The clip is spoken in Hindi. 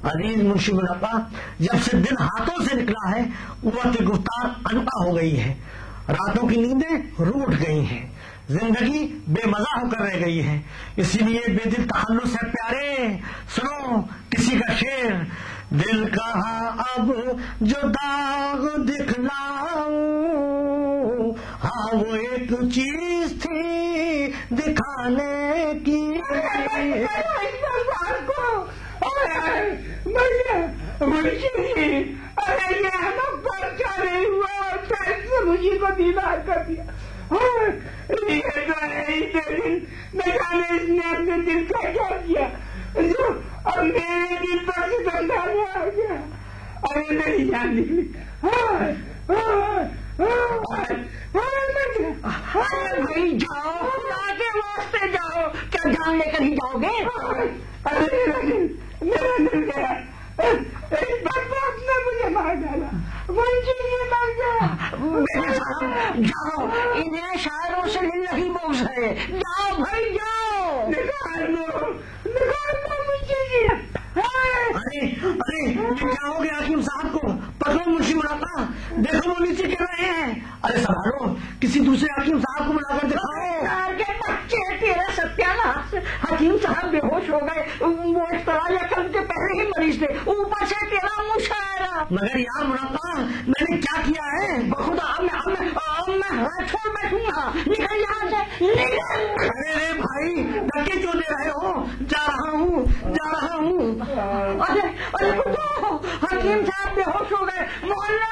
अजीज मुंशी मुनक्का, जब से दिन हाथों से निकला है कुव्वत गुफ्तार अनका हो गई है, रातों की नींदें रूठ गई हैं, जिंदगी बेमजा होकर रह गई है। इसीलिए बेदिल तखल्लुस है प्यारे, सुनो किसी का शेर। दिल कहा अब जो दाग दिखलाऊं, हाँ वो एक चीज थी दिखाने की। अरे ये हमें पर्चा नहीं हुआ, मुझे को दीदार कर दिया। ये तो है दिन, न जाने इसने अपने दिल का क्या किया जो अब मेरे दिल पर से धंधा में आ गया। अरे मेरी जान निकली। भाई जाओ, आगे वास्ते जाओ, क्या जान लेकर ही जाओगे? अरे मेरा दिल गया, बर्बाद ने मुझे मार डाला, मुझे ये मार गया। जाओ, इन्हें शायरों से नहीं बोझ है, जाओ भाई जाओ। निकाल लो मुझे ये। अरे अरे ये क्या हो गया हकीम साहब को? पकड़ो मुंशी मुनक्का, देखो वो नीचे गिर रहे हैं। अरे संभालो, किसी दूसरे हकीम साहब को बुलाकर दिखाओ। के बच्चे तेरा सत्यानाश, हकीम साहब बेहोश हो गए, वो इख्तलाल अकल के पहले ही मरीज थे, ऊपर से तेरा मुशायरा। मगर यार मुनक्का, मैंने क्या किया है? बखुदा अब मैं हाथ छोड़ बैठूंगा, निकल यहाँ से निकल। अरे भाई धक्के क्यों दे रहे हो? जा रहा हूँ। अरे रुको, हकीम साहब बेहोश हो गए, मोहल्ला